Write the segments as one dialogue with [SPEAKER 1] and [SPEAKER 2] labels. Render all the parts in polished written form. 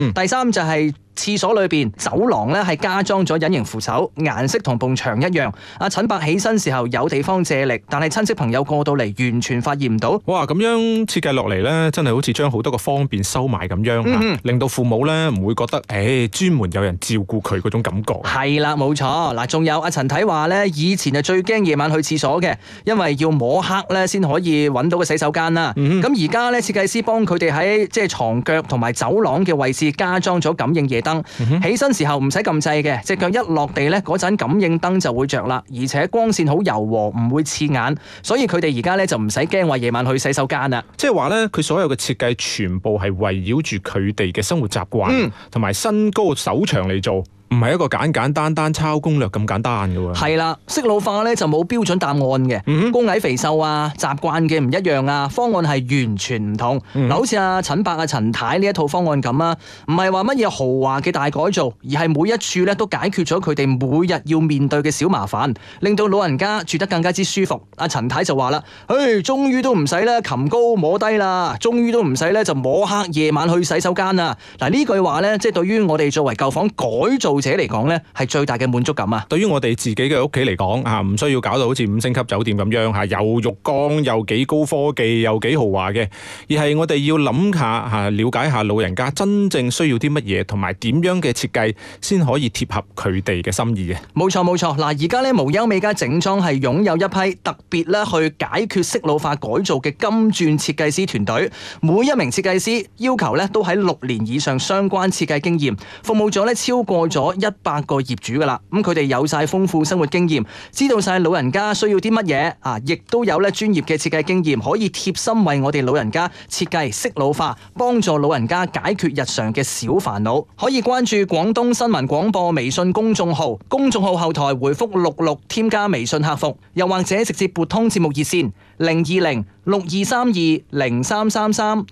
[SPEAKER 1] 第三就係廁所裏邊走廊咧係加裝咗隱形扶手，顏色同埲牆一樣。阿陳伯起身時候有地方借力，但係親戚朋友過到嚟完全發現唔到。
[SPEAKER 2] 哇，咁樣設計落嚟咧，真係好似將好多個方便收埋咁樣，令到父母咧唔會覺得專門有人照顧佢嗰種感覺。
[SPEAKER 1] 係啦，冇錯。嗱，仲有阿陳太話咧，以前係最驚夜晚去廁所嘅，因為要摸黑咧先可以揾到個洗手間啦。咁而家咧設計師幫佢哋喺即係床腳同埋走廊嘅位置加裝咗感應夜燈，起身時候唔使撳掣嘅，隻腳一落地咧嗰陣感應燈就會着啦，而且光線好柔和，唔會刺眼，所以佢哋而家咧就唔使驚話夜晚去洗手間啦。
[SPEAKER 2] 即係話咧，佢所有嘅設計全部係圍繞住佢哋嘅生活習慣同埋身高手長嚟做。唔係一個簡簡單單抄攻略咁簡單嘅喎。
[SPEAKER 1] 係啦，適老化咧就冇標準答案嘅，高矮肥瘦啊，習慣嘅唔一樣啊，方案係完全唔同。好似阿陳伯、阿陳太呢一套方案咁啊，唔係話乜嘢豪華嘅大改造，而係每一處咧都解決咗佢哋每日要面對嘅小麻煩，令到老人家住得更加之舒服。阿陳太就話啦，終於都唔使咧擒高摸低啦，終於都唔使咧就摸黑夜晚去洗手間啦。嗱，呢句話咧，即係對於我哋作為舊房改造者嚟講咧，係最大嘅滿足感啊！
[SPEAKER 2] 對於我哋自己嘅屋企嚟講啊，唔需要搞到好似5星級酒店咁樣嚇，又浴缸又幾高科技又幾豪華嘅，而係我哋要諗下嚇，了解下老人家真正需要啲乜嘢，同埋點樣嘅設計先可以貼合佢哋嘅心意嘅。
[SPEAKER 1] 冇錯冇錯，嗱，而家咧無憂美家整裝係擁有一批特別咧去解決適老化改造嘅金鑽設計師團隊，每一名設計師要求咧都喺6年以上相關設計經驗，服務咗咧超過咗100個業主噶啦，咁佢哋有晒豐富生活經驗，知道晒老人家需要啲乜嘢啊，亦都有咧專業嘅設計經驗，可以貼心為我哋老人家設計適老化，幫助老人家解決日常嘅小煩惱。可以關注廣東新聞廣播微信公眾號，公眾號後台回覆66添加微信客服，又或者直接撥通節目熱線020-6232-0333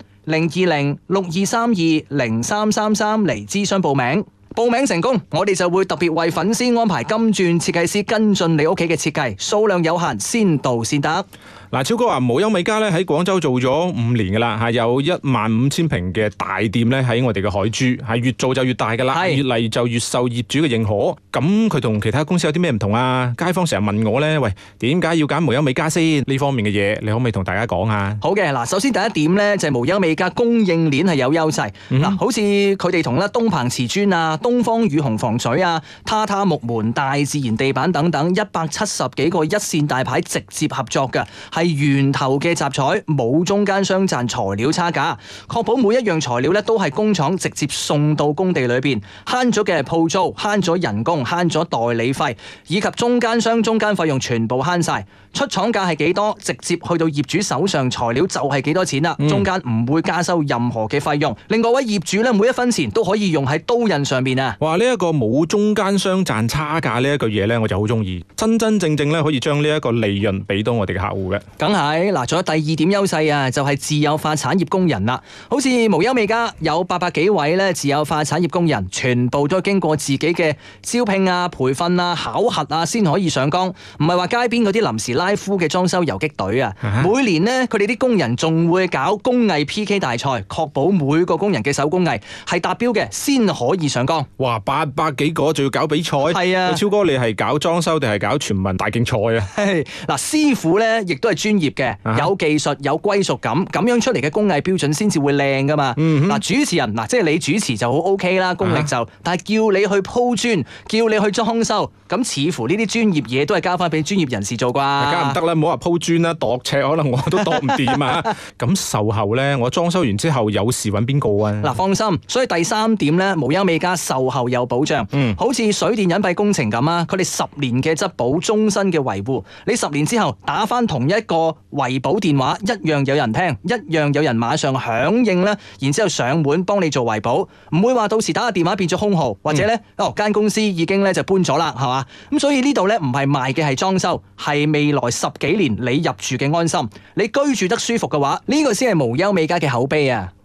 [SPEAKER 1] 020-6232-0333嚟諮詢報名。報名成功，我哋就會特別為粉絲安排金鑽設計師跟進你屋企嘅設計，數量有限，先到先得。
[SPEAKER 2] 嗱，超哥話無憂美家咧喺廣州做咗5年噶啦，係有15000平嘅大店咧喺我哋嘅海珠，係越做就越大噶啦，越嚟就越受業主嘅認可。咁佢同其他公司有啲咩唔同啊？街坊成日問我咧，喂，點解要揀無憂美家先？呢方面嘅嘢，你可唔可以同大家講下？
[SPEAKER 1] 好嘅，嗱，首先第一點咧就係無憂美家供應鏈係有優勢。嗱，好似佢哋同咧東鵬瓷磚啊、東方雨虹防水啊、榻榻木門、大自然地板等等170幾個一線大牌直接合作嘅，係源頭嘅集採，冇中間商賺材料差價，確保每一樣材料咧都係工廠直接送到工地裏邊，慳咗嘅鋪租，慳咗人工，慳咗代理費，以及中間商中間費用全部慳晒。出廠價係幾多，直接去到業主手上，材料就係幾多錢啦，中間唔會加收任何嘅費用，令各位業主咧每一分錢都可以用喺刀刃上邊啊！
[SPEAKER 2] 哇，呢一個冇中間商賺差價呢一句嘢咧，我就好中意，真真正正咧可以將呢一個利潤俾到我哋嘅客戶嘅。
[SPEAKER 1] 梗係嗱，仲有第2點優勢啊，就係自有化產業工人啦。好似無憂美家有800幾位咧自有化產業工人，全部都經過自己嘅招聘啊、培訓啊、考核啊，先可以上崗，唔係話街邊嗰啲臨時拉夫嘅裝修游擊隊啊。每年呢，佢哋啲工人仲會搞工藝 PK 大賽，確保每個工人嘅手工藝係達標嘅，先可以上崗。
[SPEAKER 2] 哇，800幾個仲要搞比賽？係啊，超哥你係搞裝修定係搞全民大競賽啊？
[SPEAKER 1] 嗱，師傅咧亦都係專業嘅，有技術有歸屬感，咁樣出嚟嘅工藝標準先至會靚噶嘛。嗱，主持人嗱，即係你主持就好 OK 啦，功力就，但係叫你去鋪磚，叫你去裝修，咁似乎呢啲專業嘢都係交翻俾專業人士做啩。
[SPEAKER 2] 梗係唔得啦，唔好話鋪磚啦，度尺可能我都度唔掂啊。咁售後咧，我裝修完之後有事揾邊個啊？嗱，
[SPEAKER 1] 放心，所以第3點咧，無憂美家售後有保障。好似水電隱蔽工程咁啊，佢哋10年嘅質保，終身嘅維護，你10年之後打翻同一個維保電話，一樣有人聽，一樣有人馬上響應啦，然之後上門幫你做維保，唔會話到時打個電話變咗空號，或者咧間公司已經咧就搬咗啦，係嘛？咁所以呢度咧唔係賣嘅係裝修，係未來10幾年你入住嘅安心，你居住得舒服嘅話，呢個先係無憂美家嘅口碑啊！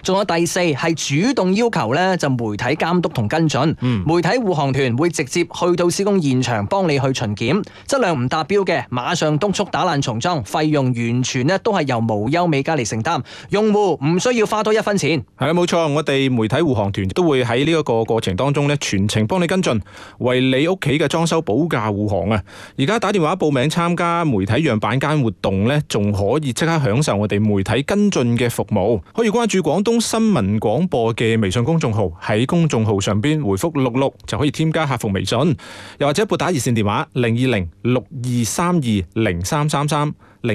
[SPEAKER 1] 仲有第4係主動要求咧就媒體監督同跟進，媒體護航團會直接去到施工現場幫你去巡檢，質量唔達標嘅馬上督促打爛重裝，費用完全咧都係由無憂美家嚟承擔，用戶唔需要花多1分錢。
[SPEAKER 2] 係啦，冇錯，我哋媒體護航團都會喺呢一個過程當中咧全程幫你跟進，為你屋企嘅裝修保駕護航啊！而家打電話報名參加媒體樣板間活動咧，仲可以即刻享受我哋媒體跟進嘅服務。可以關注廣東新聞廣播嘅微信公眾號，喺公眾號上邊回覆66就可以添加客服微信，又或者撥打熱線電話02062320333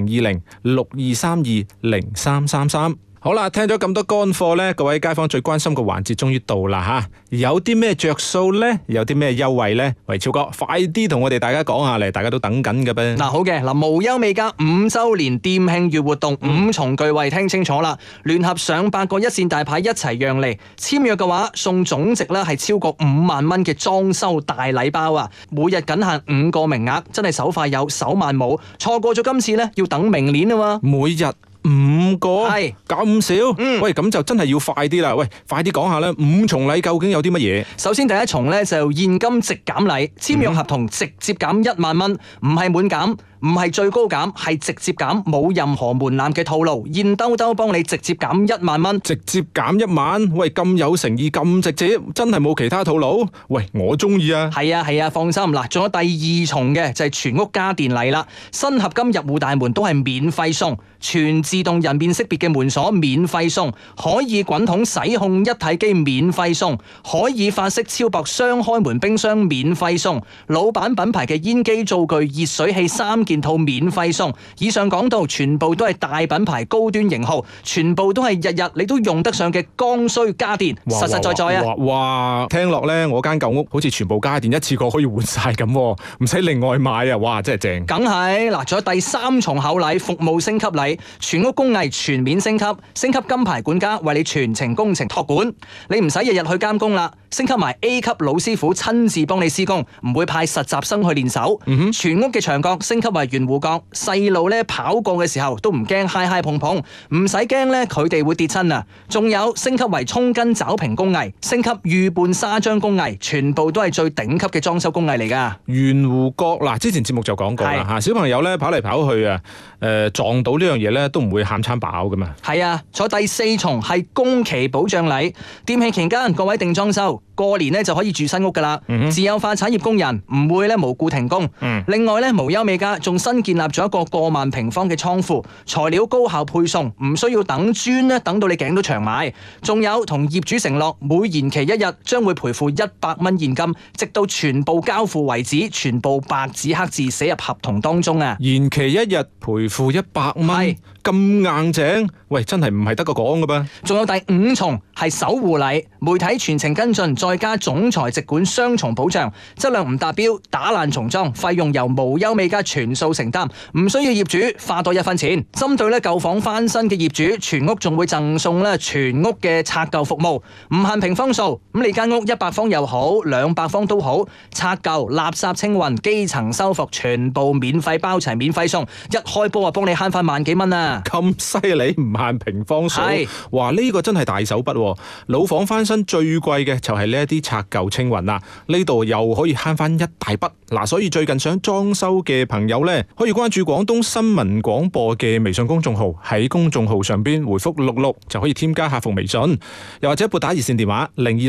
[SPEAKER 2] 02062320333。好啦，聽咗咁多乾貨呢，各位街坊最關心嘅環節終於到啦吓，有啲咩着數呢？有啲咩優惠呢？喂，超哥，快啲同我哋大家講下嚟，大家都等緊嘅噃。
[SPEAKER 1] 好嘅，無憂美家5週年店慶月活動5重巨惠，聽清楚啦！聯合上百個一線大牌一齊讓利，簽約嘅話送總值咧係超過5萬蚊嘅裝修大禮包啊！每日僅限5個名額，真係手快有手慢冇，錯過咗今次呢，要等明年啊嘛！
[SPEAKER 2] 每日5個
[SPEAKER 1] 係
[SPEAKER 2] 咁少，喂，咁就真係要快啲啦！喂，快啲講下啦，5重禮究竟有啲乜嘢？
[SPEAKER 1] 首先第一重咧就現金直減禮，簽約合同直接減1萬蚊，唔係滿減，唔係最高減，係直接減，冇任何門檻嘅套路，現兜兜幫你直接減1萬蚊，
[SPEAKER 2] 直接減1萬，喂，咁有誠意，咁直接，真係冇其他套路？喂，我中意啊！
[SPEAKER 1] 係啊，放心嗱，仲有第2重嘅就係全屋家電禮啦，新合金入戶大門都係免費送，全自動人面識別嘅門鎖免費送，可以滾筒洗控一體機免費送，可以法式超薄雙開門冰箱免費送，老闆品牌嘅煙機灶具熱水器3件套免費送。以上講到全部都係大品牌高端型號，全部都係日日你都用得上嘅剛需家電，實實在在啊！
[SPEAKER 2] 哇，聽落呢，我間舊屋好似全部家電一次過可以換晒咁，唔使另外買啊！哇，真係正！
[SPEAKER 1] 梗係嗱，仲有第3重厚禮，服務升級禮，全屋工藝全面升級，升級金牌管家為你全程工程託管，你唔使日日去監工啦，升級埋 A 級老師傅親自幫你施工，唔會派實習生去練手。全屋嘅牆角升級為圓弧角，細路咧跑過嘅時候都唔驚揩揩碰碰，唔使驚咧佢哋會跌親啊！仲有升級為沖根爪平工藝，升級預拌砂漿工藝，全部都係最頂級嘅裝修工藝嚟噶。
[SPEAKER 2] 圓弧角嗱，之前節目就講過啦吓，小朋友咧跑嚟跑去啊，撞到呢樣嘢咧都唔會喊餐飽噶嘛。
[SPEAKER 1] 係啊，坐第4重係工期保障禮，店慶期間各位定裝修，過年咧就可以住新屋噶啦。自有化產業工人唔會咧無故停工。另外咧，無憂美家仲新建立咗一個過萬平方嘅倉庫，材料高效配送，唔需要等磚咧等到你頸都長埋。仲有同業主承諾，每延期1日將會賠付100蚊現金，直到全部交付為止，全部白紙黑字寫入合同當中啊！
[SPEAKER 2] 延期1日賠付100蚊，咁硬淨，喂，真係唔係得個講噶噃。
[SPEAKER 1] 仲有第5重係守護禮，媒體全程跟進，再加總裁直管雙重保障，質量唔達標打爛重裝，費用由無憂美家全數承擔，唔需要業主花多1分錢。針對咧舊房翻新嘅業主，全屋仲會贈送咧全屋嘅拆舊服務，唔限平方數，咁你間屋100方又好，200方都好，拆舊、垃圾清運、基層修復，全部免費包齊，免費送，一開波啊幫你慳翻萬幾蚊啊！
[SPEAKER 2] 咁犀利，唔限平方數，哇！呢個真係大手筆。老房翻新最貴嘅就係呢一啲拆舊清運啦，呢度又可以慳翻一大筆。嗱，所以最近想裝修嘅朋友呢，可以關注廣東新聞廣播嘅微信公眾號，喺公眾號上邊回覆66就可以添加客服微信，又或者撥打熱線電話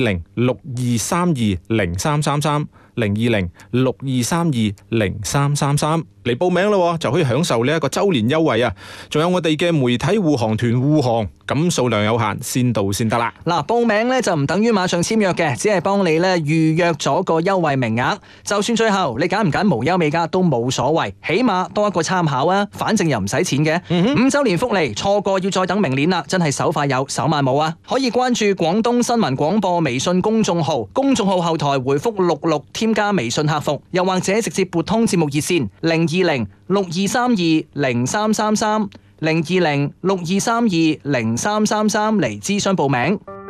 [SPEAKER 2] 02062320333 02062320333嚟報名咯，就可以享受呢一個周年優惠啊！仲有我哋嘅媒體護航團護航，咁數量有限，先到先得啦。
[SPEAKER 1] 嗱，報名咧就唔等於馬上簽約嘅，只係幫你咧預約咗個優惠名額。就算最後你揀唔揀無憂美家都冇所謂，起碼多一個參考啊！反正又唔使錢嘅。5週年福利錯過要再等明年啦，真係手快有手慢冇啊！可以關注廣東新聞廣播微信公眾號，公眾號後台回覆66添加微信客服，又或者直接撥通節目熱線02062320333 02062320333嚟諮詢報名。